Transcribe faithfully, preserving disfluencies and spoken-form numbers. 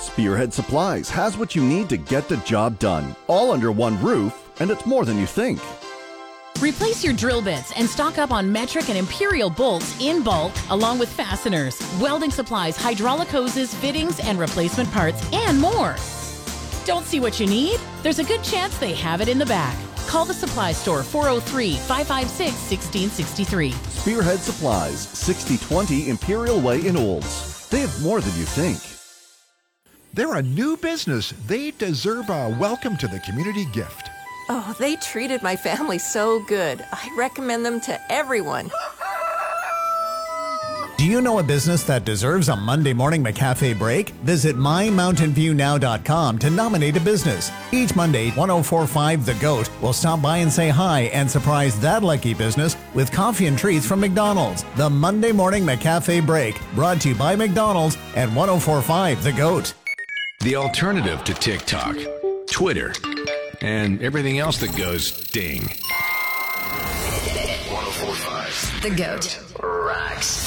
Spearhead Supplies has what you need to get the job done, all under one roof, and it's more than you think. Replace your drill bits and stock up on metric and imperial bolts in bulk, along with fasteners, welding supplies, hydraulic hoses, fittings, and replacement parts, and more. Don't see what you need? There's a good chance they have it in the back. Call the supply store, four oh three, five five six, one six six three. Spearhead Supplies, sixty twenty Imperial Way in Olds. They have more than you think. They're a new business. They deserve a welcome to the community gift. Oh, they treated my family so good. I recommend them to everyone. Do you know a business that deserves a Monday morning McCafe break? Visit my mountain view now dot com to nominate a business. Each Monday, one oh four point five The Goat will stop by and say hi and surprise that lucky business with coffee and treats from McDonald's. The Monday morning McCafe break, brought to you by McDonald's and one oh four point five The Goat. The alternative to TikTok, Twitter, and everything else that goes ding. one oh four point five The Goat rocks.